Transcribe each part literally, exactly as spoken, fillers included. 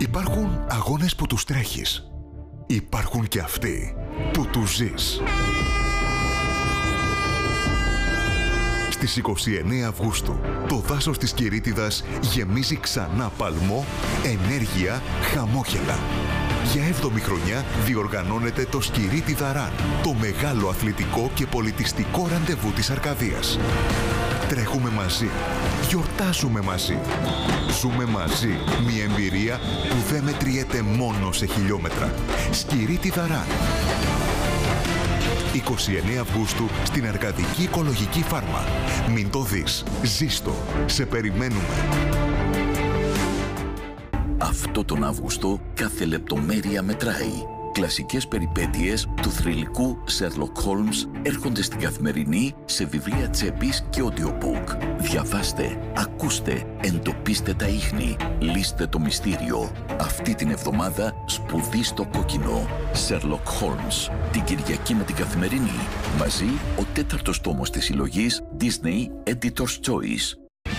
Υπάρχουν αγώνες που τους τρέχεις. Υπάρχουν και αυτοί που τους ζεις. Στις είκοσι εννέα Αυγούστου, το δάσος της Κηρύττιδας γεμίζει ξανά παλμό, ενέργεια, χαμόγελα. Για έβδομη χρονιά διοργανώνεται το Σκυρίτιδα Run, το μεγάλο αθλητικό και πολιτιστικό ραντεβού της Αρκαδίας. Τρέχουμε μαζί, γιορτάζουμε μαζί, ζούμε μαζί μια εμπειρία που δεν μετριέται μόνο σε χιλιόμετρα. Σκυρίτιδα Run. είκοσι εννέα Αυγούστου στην Αρκαδική Οικολογική Φάρμα. Μην το δεις, ζήστο, σε περιμένουμε. Αυτό τον Αύγουστο κάθε λεπτομέρεια μετράει. Κλασικές περιπέτειες του θρυλικού Sherlock Holmes έρχονται στην Καθημερινή σε βιβλία τσέπης και audiobook. Διαβάστε, ακούστε, εντοπίστε τα ίχνη, λύστε το μυστήριο. Αυτή την εβδομάδα σπουδή στο κόκκινο. Sherlock Holmes. Την Κυριακή με την Καθημερινή. Μαζί ο τέταρτος τόμος της συλλογής Disney Editor's Choice.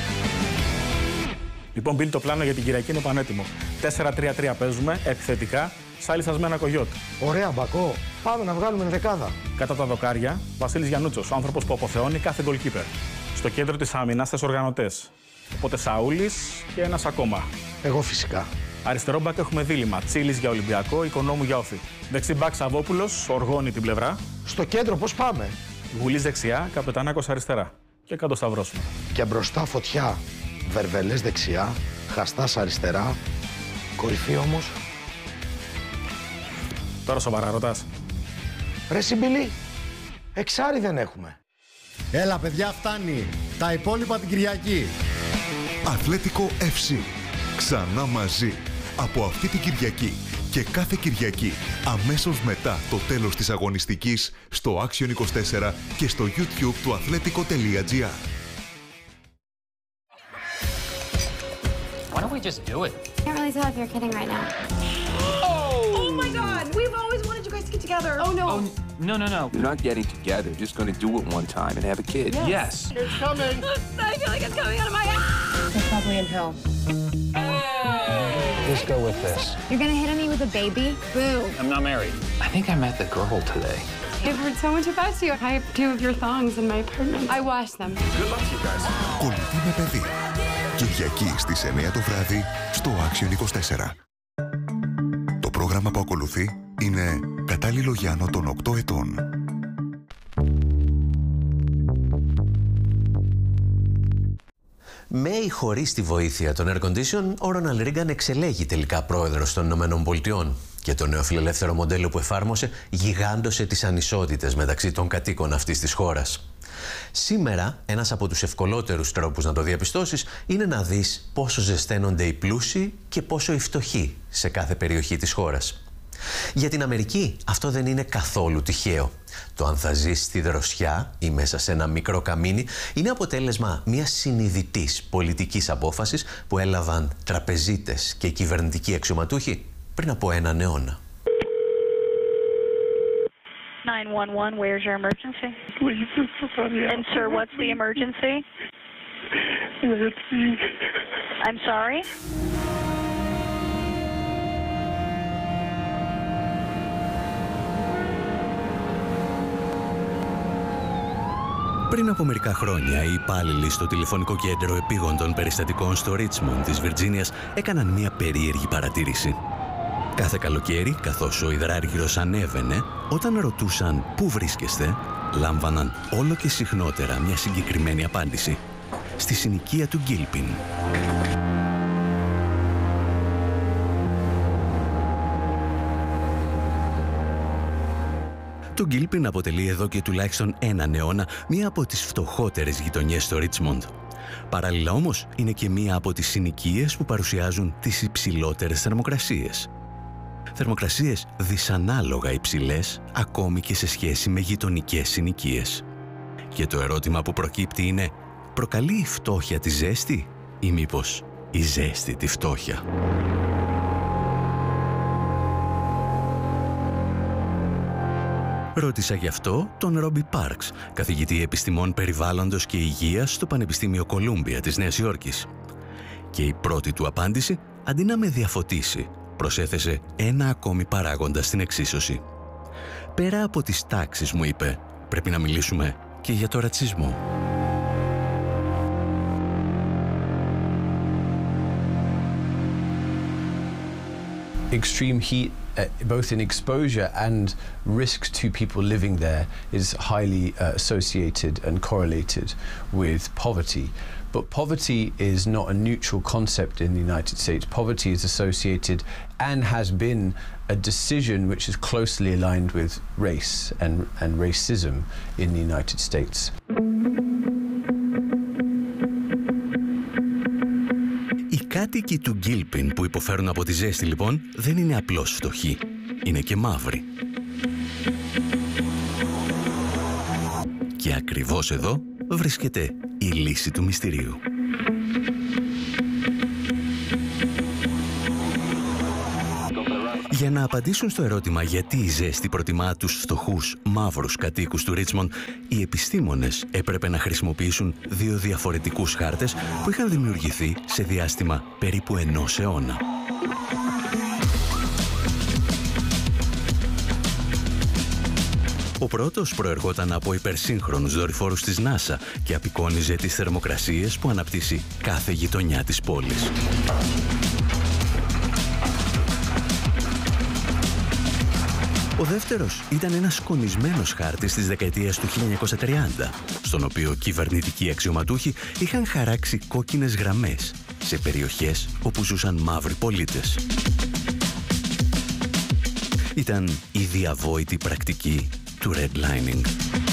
Λοιπόν, Μπίλ, το πλάνο για την Κυριακή είναι πανέτοιμο. τέσσερα τρία τρία παίζουμε, επιθετικά, Σάλης Ασμένα Κογιότ. Ωραία, Μπακό. Πάμε να βγάλουμε ενδεκάδα. Κατά τα δοκάρια, Βασίλης Γιαννούτσος, ο άνθρωπος που αποθεώνει κάθε goalkeeper. Στο κέντρο της άμυνας, τέσσερις οργανωτές. Οπότε Σαούλης και ένας ακόμα. Εγώ φυσικά. Αριστερό μπακ έχουμε δίλημμα. Τσίλης για Ολυμπιακό, Οικονόμου για Όφη. Δεξί μπακ Σαββόπουλος, οργώνει την πλευρά. Στο κέντρο πώς πάμε? Γουλής δεξιά, Καπετανάκος αριστερά. Και κάτω σταυρώσουμε. Και μπροστά φωτιά. Βερβελές δεξιά, Χαστάς αριστερά. Κορυφή όμως. Τώρα σοβαρά ρωτάς. Ρε Συμπηλή, εξάρι δεν έχουμε. Έλα παιδιά, φτάνει. Τα υπόλοιπα την Κυριακή. Αθλέτικο εφ σι. Ξανά μαζί. Από αυτή την Κυριακή και κάθε Κυριακή αμέσως μετά το τέλος της αγωνιστικής στο Action είκοσι τέσσερα και στο YouTube του αθλέτικο τελεία τζι άρ. Why don't we just do it? I can't really tell if you're kidding right now. Oh! Oh my God! We've always wanted you guys to get together. Oh no! Oh, no, no, no. You're not getting together. You're just going to do it one time and have a kid. Yes. yes. It's coming. I feel like it's coming out of my ass. They're probably in hell. Let's go with this. You're gonna hit on me with a baby? Boo. I'm not married. I think I met the girl today. I've heard so much about you. I have two of your thongs in my apartment. I washed them. Good luck to you guys. Κολλητή με παιδί. Κυριακή στις εννέα το βράδυ στο Action είκοσι τέσσερα. Το πρόγραμμα που ακολουθεί είναι κατάλληλο για άνω των οκτώ ετών. Με ή χωρίς τη βοήθεια των air condition, ο Ρόναλντ Ρίγκαν εξελέγει τελικά πρόεδρος των Ηνωμένων Πολιτειών και το νέο φιλελεύθερο μοντέλο που εφάρμοσε γιγάντωσε τις ανισότητες μεταξύ των κατοίκων αυτής της χώρας. Σήμερα, ένας από τους ευκολότερους τρόπους να το διαπιστώσεις είναι να δεις πόσο ζεσταίνονται οι πλούσιοι και πόσο οι φτωχοί σε κάθε περιοχή της χώρας. Για την Αμερική αυτό δεν είναι καθόλου τυχαίο. Το αν θα ζεις στη δροσιά ή μέσα σε ένα μικρό καμίνι είναι αποτέλεσμα μιας συνειδητής πολιτικής απόφασης που έλαβαν τραπεζίτες και κυβερνητικοί αξιωματούχοι πριν από έναν αιώνα. nine one one, where's your emergency? And sir, what's the emergency? I'm sorry? Πριν από μερικά χρόνια, οι υπάλληλοι στο τηλεφωνικό κέντρο επίγοντων περιστατικών στο Ρίτσμοντ της Βιρτζίνιας έκαναν μια περίεργη παρατήρηση. Κάθε καλοκαίρι, καθώς ο υδράργυρος ανέβαινε, όταν ρωτούσαν «Πού βρίσκεστε?», λάμβαναν όλο και συχνότερα μια συγκεκριμένη απάντηση. Στη συνοικία του Γκίλπιν. Το Γκίλπιν αποτελεί εδώ και τουλάχιστον έναν αιώνα μία από τις φτωχότερες γειτονιές στο Ρίτσμοντ. Παράλληλα όμως είναι και μία από τις συνοικίες που παρουσιάζουν τις υψηλότερες θερμοκρασίες. Θερμοκρασίες δυσανάλογα υψηλές ακόμη και σε σχέση με γειτονικές συνοικίες. Και το ερώτημα που προκύπτει είναι, προκαλεί η φτώχεια τη ζέστη ή μήπως η ζέστη τη φτώχεια? Ρώτησα γι' αυτό τον Ρόμπι Πάρξ, καθηγητή επιστημών περιβάλλοντος και υγείας στο Πανεπιστήμιο Κολούμπια της Νέας Υόρκης. Και η πρώτη του απάντηση, αντί να με διαφωτίσει, προσέθεσε ένα ακόμη παράγοντα στην εξίσωση. Πέρα από τις τάξεις, μου είπε, πρέπει να μιλήσουμε και για το ρατσισμό. Extreme heat, uh, both in exposure and risk to people living there, is highly uh, associated and correlated with poverty. But poverty is not a neutral concept in the United States. Poverty is associated and has been a decision which is closely aligned with race and, and racism in the United States. Οι κάτοικοι του Γκίλπιν που υποφέρουν από τη ζέστη, λοιπόν, δεν είναι απλώς φτωχοί. Είναι και μαύροι. Και ακριβώς εδώ βρίσκεται η λύση του μυστηρίου. Για να απαντήσουν στο ερώτημα γιατί η ζέστη προτιμά τους φτωχούς μαύρους κατοίκους του Ρίτσμοντ, οι επιστήμονες έπρεπε να χρησιμοποιήσουν δύο διαφορετικούς χάρτες που είχαν δημιουργηθεί σε διάστημα περίπου ενός αιώνα. Ο πρώτος προερχόταν από υπερσύγχρονους δορυφόρους της NASA και απεικόνιζε τις θερμοκρασίες που αναπτύσσει κάθε γειτονιά της πόλης. Ο δεύτερος ήταν ένας σκονισμένος χάρτης της δεκαετίας του χίλια εννιακόσια τριάντα, στον οποίο κυβερνητικοί αξιωματούχοι είχαν χαράξει κόκκινες γραμμές σε περιοχές όπου ζούσαν μαύροι πολίτες. Ήταν η διαβόητη πρακτική του redlining.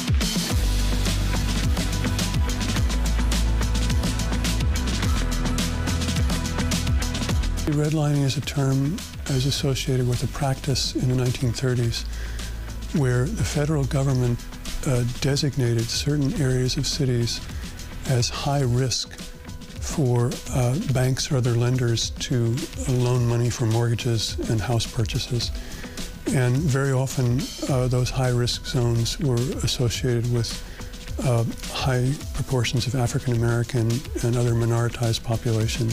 Redlining is a term as associated with a practice in the nineteen thirties where the federal government uh, designated certain areas of cities as high risk for uh, banks or other lenders to loan money for mortgages and house purchases. And very often uh, those high-risk zones were associated with uh, high proportions of African American and other minoritized populations.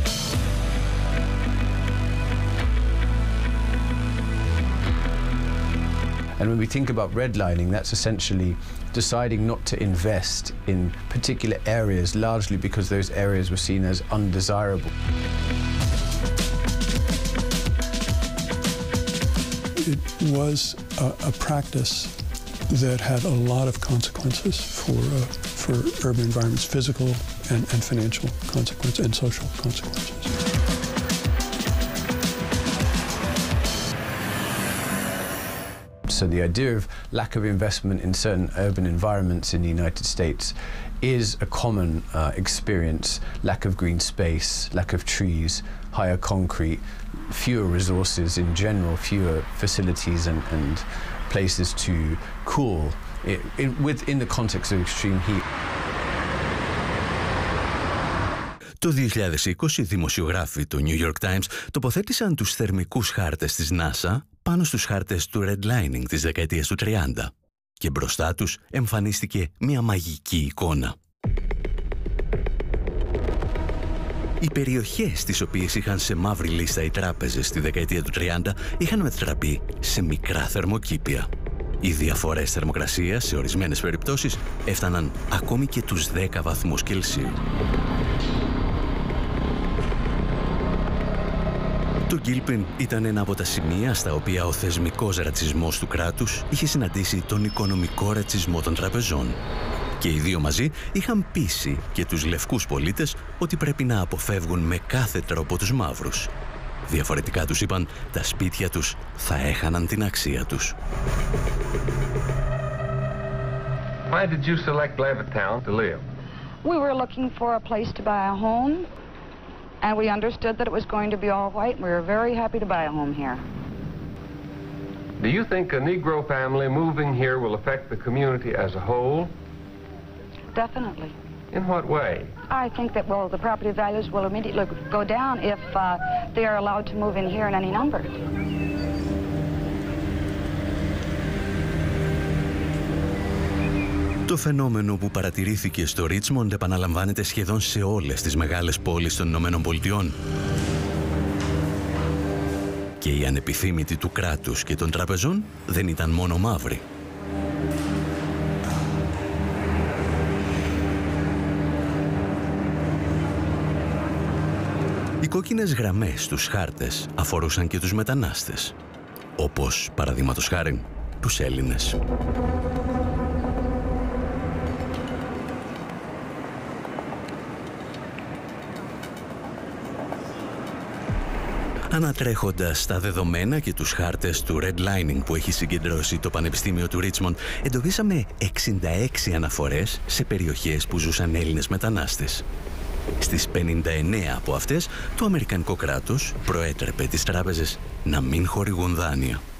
And when we think about redlining, that's essentially deciding not to invest in particular areas, largely because those areas were seen as undesirable. It was a, a practice that had a lot of consequences for uh, for urban environments, physical and, and financial consequences and social consequences. So the idea of lack of investment in certain urban environments in the United States is a common uh, experience. Lack of green space, lack of trees, higher concrete, fewer resources in general, fewer facilities and, and places to cool it, it, within the context of extreme heat. Το δύο χιλιάδες είκοσι, οι δημοσιογράφοι του New York Times τοποθέτησαν τους θερμικούς χάρτες της NASA πάνω στους χάρτες του redlining της δεκαετίας του τριάντα και μπροστά τους εμφανίστηκε μια μαγική εικόνα. Οι περιοχές τις οποίες είχαν σε μαύρη λίστα οι τράπεζες στη δεκαετία του τριάντα είχαν μετατραπεί σε μικρά θερμοκήπια. Οι διαφορές θερμοκρασίας σε ορισμένες περιπτώσεις έφταναν ακόμη και τους δέκα βαθμούς Κελσίου. Το Γκίλπιν ήταν ένα από τα σημεία στα οποία ο θεσμικός ρατσισμός του κράτους είχε συναντήσει τον οικονομικό ρατσισμό των τραπεζών. Και οι δύο μαζί είχαν πείσει και τους λευκούς πολίτες ότι πρέπει να αποφεύγουν με κάθε τρόπο τους μαύρους. Διαφορετικά τους είπαν, τα σπίτια τους θα έχαναν την αξία τους. Why did you select Levittown to live? We were looking for a place to buy a home, and we understood that it was going to be all white, and we were very happy to buy a home here. Do you think a Negro family moving here will affect the community as a whole? Definitely. In what way? I think that, well, the property values will immediately go down if uh, they are allowed to move in here in any number. Το φαινόμενο που παρατηρήθηκε στο Ρίτσμοντ επαναλαμβάνεται σχεδόν σε όλες τις μεγάλες πόλεις των Ηνωμένων Πολιτειών. Και οι ανεπιθύμητοι του κράτους και των τραπεζών δεν ήταν μόνο μαύροι. Οι κόκκινες γραμμές στους χάρτες αφορούσαν και τους μετανάστες, όπως παραδείγματος χάριν τους Έλληνες. Ανατρέχοντας τα δεδομένα και τους χάρτες του redlining που έχει συγκεντρώσει το Πανεπιστήμιο του Ρίτσμοντ, εντοπίσαμε εξήντα έξι αναφορές σε περιοχές που ζούσαν Έλληνες μετανάστες. Στις πενήντα εννέα από αυτές, το Αμερικανικό κράτος προέτρεπε τις τράπεζες να μην χορηγούν δάνεια.